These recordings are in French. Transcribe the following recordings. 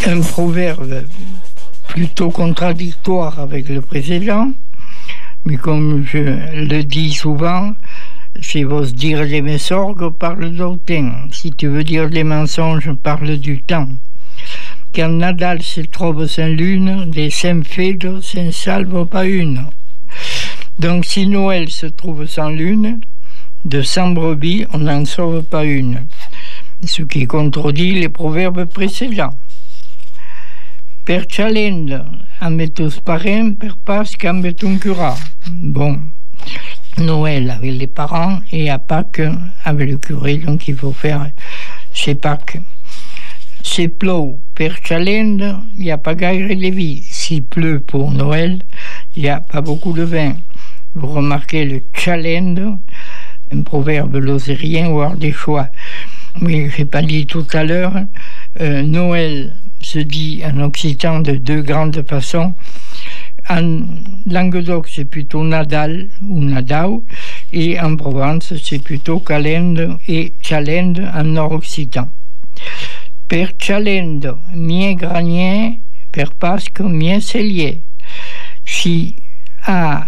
un proverbe plutôt contradictoire avec le précédent, mais comme je le dis souvent, si vous dire des mensonges, parle d'autant. Si tu veux dire des mensonges, parle du temps. Quand Nadal se trouve sans lune, des saints fêtes s'en salvent pas une. Donc si Noël se trouve sans lune, de 100 brebis, on n'en sauve pas une. Ce qui contredit les proverbes précédents. Per Chalende, ametus parem, per Pâques, ametum cura. Bon, Noël avec les parents et à Pâques avec le curé, donc il faut faire ses Pâques. C'est plou per Chalende, il n'y a pas gaire de vie. S'il pleut pour Noël, il n'y a pas beaucoup de vin. Vous remarquez le Chalende, un proverbe lozérien, voire des choix. Mais j'ai pas dit tout à l'heure, Noël se dit en occitan de deux grandes façons. En Languedoc, c'est plutôt Nadal ou Nadao, et en Provence, c'est plutôt Calende et Chalende en nord-occitan. Per Chalende, mien granier, per Pâques, mien cellier. Si à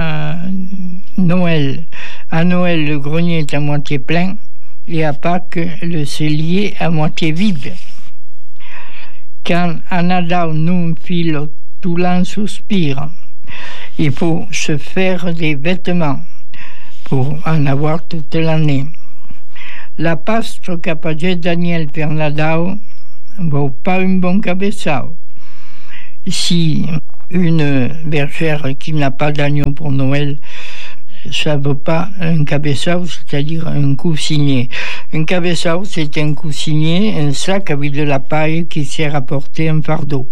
Noël, le grenier est à moitié plein, et à Pâques, le cellier à moitié vide. Quand à Nadal nous file tout l'an soupire, il faut se faire des vêtements pour en avoir toute l'année. La paste qu'a pagé Daniel per Nadal vaut pas un bon cabeçao. Si une bergère qui n'a pas d'agneau pour Noël, ça ne vaut pas un cabeçao, c'est-à-dire un coussinier. Un cabeçao, c'est un coussinier, un sac avec de la paille qui sert à porter un fardeau.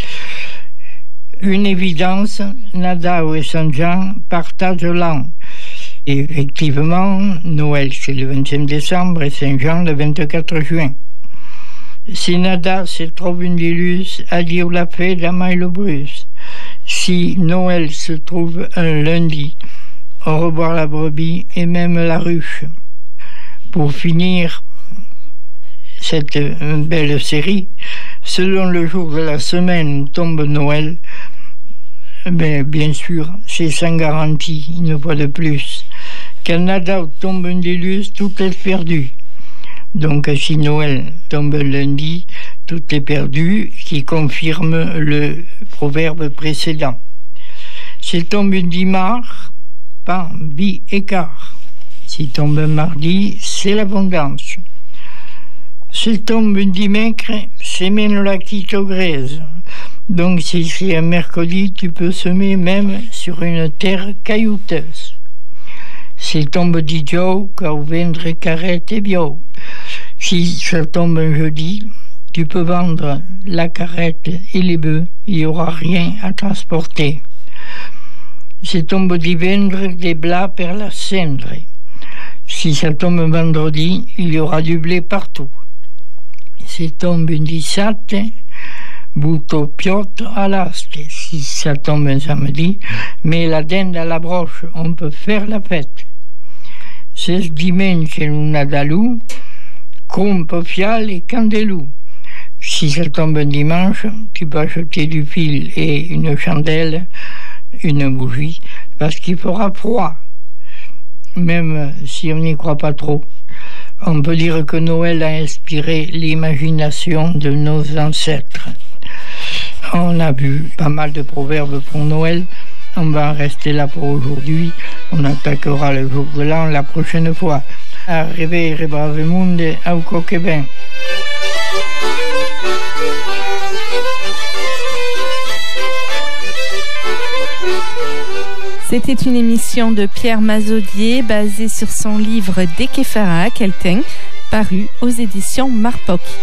Une évidence, Nadal et Saint-Jean partagent l'an. Et effectivement, Noël c'est le 25 décembre et Saint-Jean le 24 juin. Si Nadal se trouve une dilus, adieu la fête d'Amaï le Bruce. Si Noël se trouve un lundi, au revoir la brebis et même la ruche. Pour finir cette belle série, selon le jour de la semaine où tombe Noël, bien sûr, c'est sans garantie, une fois de plus. Quand Nadal tombe un déluge, tout est perdu. Donc si Noël tombe lundi, tout est perdu, qui confirme le proverbe précédent. Si tombe un dimanche, pas vie écart. Si tombe un mardi, c'est l'abondance. Si tombe un dimanche, c'est même la petite graise. Donc si c'est un mercredi, tu peux semer même sur une terre caillouteuse. Si tombe dimanche, quand vendre carrette et bio. Si ça tombe un jeudi, tu peux vendre la carrette et les bœufs, il n'y aura rien à transporter. Si tombe dimanche, des blats per la cendre. Si ça tombe vendredi, il y aura du blé partout. Si tombe un dissate, butto piotto all'aste. Si ça tombe un samedi, mets la dinde à la broche, on peut faire la fête. Si dimanche un Nadalou, compe fiale et candelou. Si ça tombe un dimanche, tu peux acheter du fil et une chandelle, une bougie, parce qu'il fera froid. Même si on n'y croit pas trop. On peut dire que Noël a inspiré l'imagination de nos ancêtres. On a vu pas mal de proverbes pour Noël. On va en rester là pour aujourd'hui. On attaquera le jour de l'an la prochaine fois. Arrivederci brave monde, au coquebin. C'était une émission de Pierre Mazaudier basée sur son livre Dekefara Kelten, paru aux éditions Marpoc.